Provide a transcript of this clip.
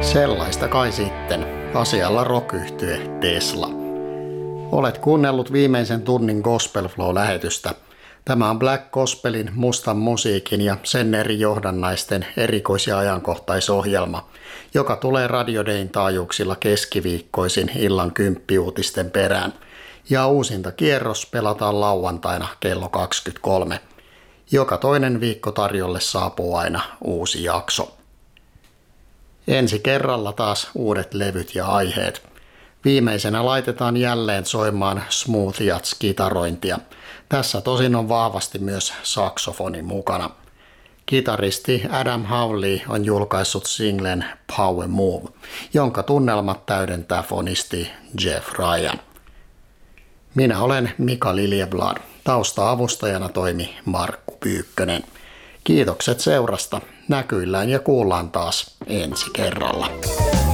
Sellaista kai sitten. Asialla rock-yhtye Tesla. Olet kuunnellut viimeisen tunnin Gospel Flow-lähetystä. Tämä on Black Gospelin, mustan musiikin ja sen eri johdannaisten erikois- ja ajankohtaisohjelma, joka tulee Radio Dayn taajuuksilla keskiviikkoisin illan 10 perään. Ja uusinta kierros pelataan lauantaina kello 23. Joka toinen viikko tarjolle saapuu aina uusi jakso. Ensi kerralla taas uudet levyt ja aiheet. Viimeisenä laitetaan jälleen soimaan Smooth Jazz-kitarointia. Tässä tosin on vahvasti myös saksofoni mukana. Kitaristi Adam Howley on julkaissut singlen Power Move, jonka tunnelmat täydentää fonisti Jeff Ryan. Minä olen Mika Liljeblad. Tausta-avustajana toimi Markku Pyykkönen. Kiitokset seurasta. Näkyillään ja kuullaan taas ensi kerralla.